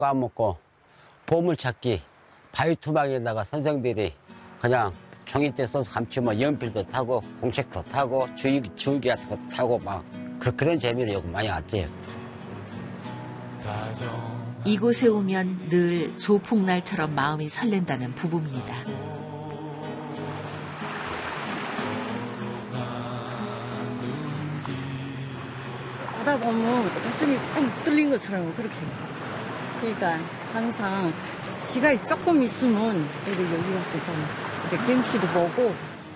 까먹고 보물찾기 바위투막에다가 선생들이 그냥 종이대 써서 감추면 연필도 타고 공책도 타고 줄기 같은 것도 타고 막 그런 재미로 여기 많이 왔지. 이곳에 오면 늘 소풍날처럼 마음이 설렌다는 부부입니다. 가다 보면 가슴이 뻥 뚫린 것처럼 그렇게. 그러니까 항상 시간이 조금 있으면 여기 와서 좀 이렇게 경치도 보고.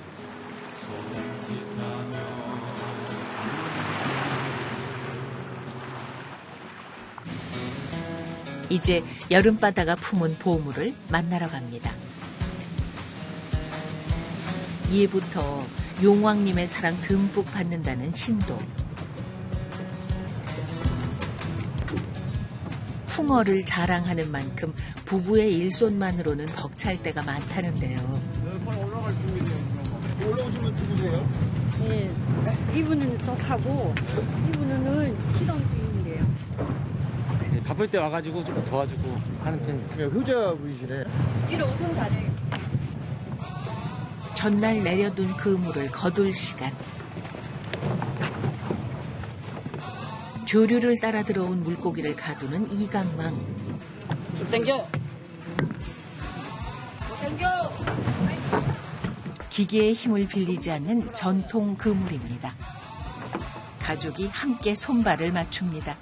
이제 여름바다가 품은 보물을 만나러 갑니다. 예부터 용왕님의 사랑 듬뿍 받는다는 신도. 풍어를 자랑하는 만큼 부부의 일손만으로는 벅찰 때가 많다는데요. 올라오시면 누구세요? 예, 이분은 저하고 이분은 시동 주인이래요. 바쁠 때 와가지고 좀 도와주고 하는 편이에요. 효자분이시네. 이리 오성 잘해요. 전날 내려둔 그물을 거둘 시간. 조류를 따라 들어온 물고기를 가두는 이강망. 좀 땡겨! 땡겨! 기계의 힘을 빌리지 않는 전통 그물입니다. 가족이 함께 손발을 맞춥니다.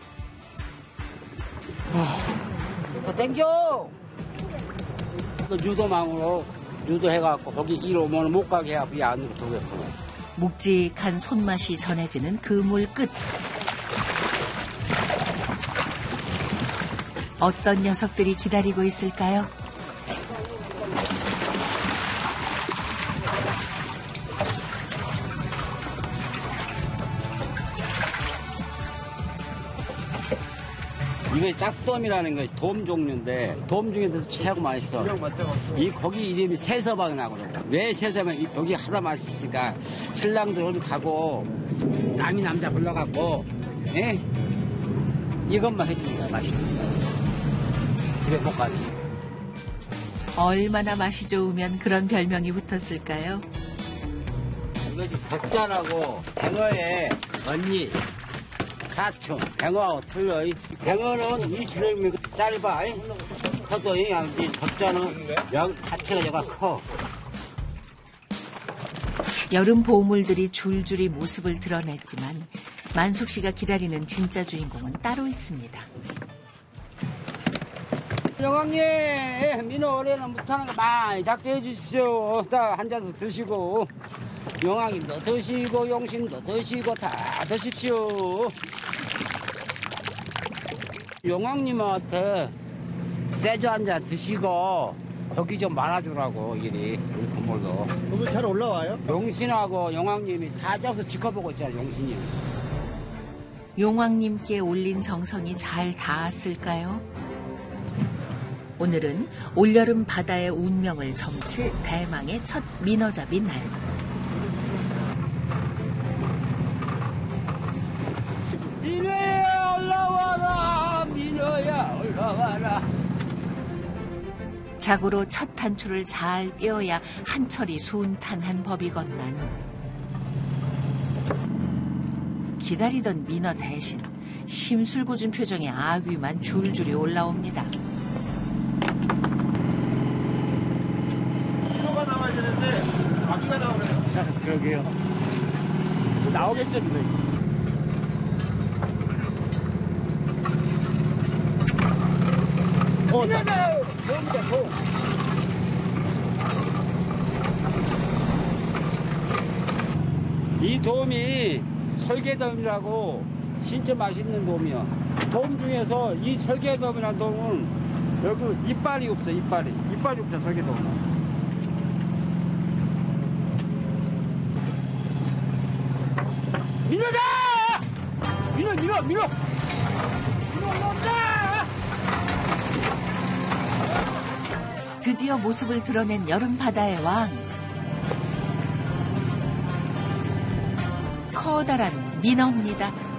더 땡겨! 유도망으로 유도해갖고 거기 일 오면 못 가게 하고 이 안으로 들어갔어. 묵직한 손맛이 전해지는 그물 끝. 어떤 녀석들이 기다리고 있을까요? 이게 짝돔이라는 것이 돔 종류인데 돔 중에서 최고 맛있어. 이 고기 이름이 새서방이라고 그러고. 왜 새서방? 이 고기 하다 맛있으니까 신랑들 어디 가고 남이 남자 불러갖고 예? 이것만 해주니까 맛있었어. 집에 못 가니. 얼마나 맛이 좋으면 그런 별명이 붙었을까요? 이것이 덕자라고 뱅어의 언니 사촌 뱅어하고 틀려. 뱅어는 이 주름이 짧아. 커도 이 덕자는 자체가 여가 커. 여름 보물들이 줄줄이 모습을 드러냈지만 만숙 씨가 기다리는 진짜 주인공은 따로 있습니다. 영왕님, 민호 올해는 못하는 거 많이 작게 해주십시오. 다 앉아서 드시고 영왕님도 드시고 용신도 드시고 다 드십시오. 영왕님한테 세주 한 잔 드시고 고기 좀 말아주라고 이리 건물도. 그러면 잘 올라와요? 용신하고 영왕님이 다 저기서 지켜보고 있잖아요. 용신이. 용왕님께 올린 정성이 잘 닿았을까요? 오늘은 올여름 바다의 운명을 점칠 대망의 첫 민어잡이 날. 민어야 올라와라, 민어야 올라와라. 자고로 첫 단추를 잘 꿰어야 한철이 순탄한 법이건만 기다리던 민어 대신 심술궂은 표정의 아귀만 줄줄이 올라옵니다. 민어가 나와야 되는데 아기가 나오네요. 그러게요. 나오겠죠, 민어. 이 돔이 설계돔이라고 진짜 맛있는 돔이야. 돔 중에서 이 설계돔이라는 돔은 여기 이빨이 없어. 이빨이 없죠. 설계돔은. 민어다! 민어 올라온다! 드디어 모습을 드러낸 여름 바다의 왕. 커다란 민어입니다.